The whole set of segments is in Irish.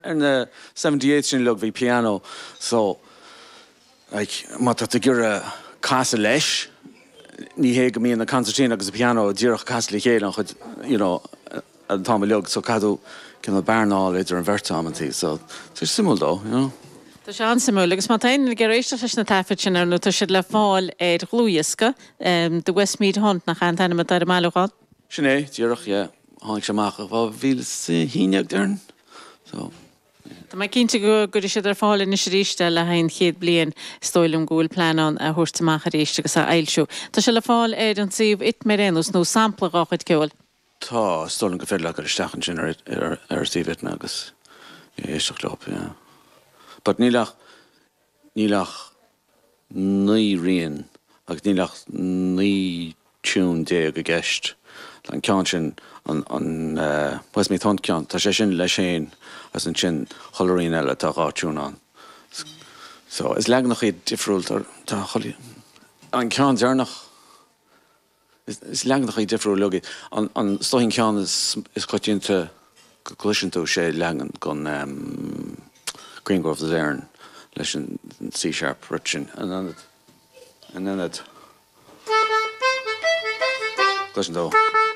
In the 78 in lug vi piano, so like mata te gira casa lesh ni hege mi in the concertina agus piano dirach casa lichéle you know at Tom lug so cadu can the barn all idir an vertamanti so it's simul though, you know. Tá sé ansimú agus má tain geréisiste leis na taifetin ar nó tá siad le fáil ar glúiasca de Westmead Hunt nach an tanna ar máileád. Sinné, dirach yeah, hánig semach bhá víl híneag dern. So Tá mai cinnte go siad ar fáil in ríiste le hain chéad blian stoilm gúil plánán a thuirtamach a réiste agus a eilsú. Tá sé le fáil ar an tíomh it mérénus nó samplaáchaid ceil. Tá stoilm go féidir le go stachan sin ar tíomh itna agus éisteach lop, yeah. But nílach ní rian ag nílach ní tún dé go gceist an ceann sin an Westmeath Hunt ceann tá sé sin le sin as an sin choirín eile tá gá tún an. So is leagnach iad difriúil tá choilí an ceann dearnach is leagnach iad difriúil lugad an stoithín ceann is coitianta go gluisiantú sé leagan gon Greengrove the Aaron, listen C sharp Richin, and then it. Listen though.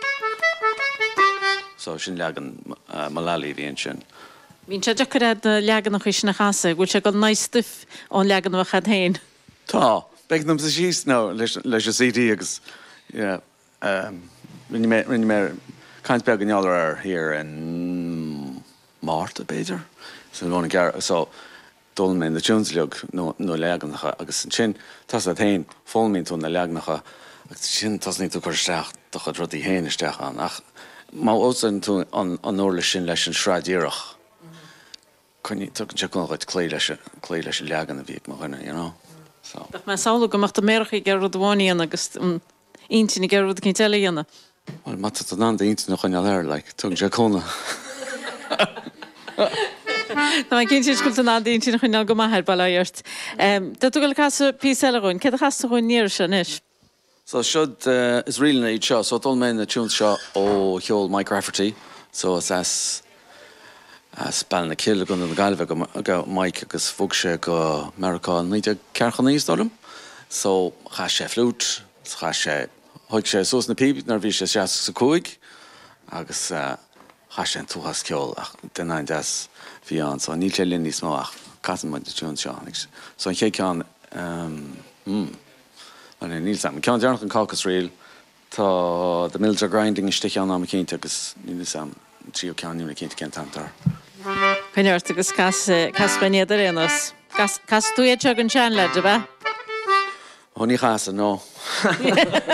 So shin lagan Malali the ancient. Mín sé decorad leagan nach is na chasa, gúil sé go nice stuff on leagan wa chad hain. Tá, beg them sa she's no leis a CD agus yeah rinne mer Kansberg and y'all are here in Marta Bader. So going to so dolmen the Joneslug no leagnacha agus sin tas at hain folmin tún na leagnacha sin tas ní tú chuisteach do chud rudí héin isteach an ach má ósan tú an orla sin leis an sráidíireach chuní tugann sé chuid clé leis leagan a bhíag mar chuine, you know. So Dach má sála go machta méracha gur rudháíon agus intína gur rud cin teleíanana. Well mat tá ná intína nach chuine leir le tugann sé cóna. Tá mai cinn siúil ná intína chuine go maithir bailairt. Tá tú go le casa píseileún, cé a chasta chuin níir sin is? So should is really na seo so dul mé na tún seo ó cheol Mike Rafferty so it's as spell na kill gon na galve go Mike agus fug sé go America níide cearchan níos dom so cha sé flút cha sé hoig sé sos na píb nar bhí sé sa cúig agus cha sé túchas ceol ach den ein das bhí an so ní linn níos mó ach casan mu tún seo so an ché cean and Neil Sam cean dearnach an caucus réil tá the mills are grinding stich an am cénte agus Neil Sam trío ceanú na cénte cén tantar. Penneart agus caspaine ar réanas. Cas tú é teag an sean le, de ba? Ó ní chasa, no.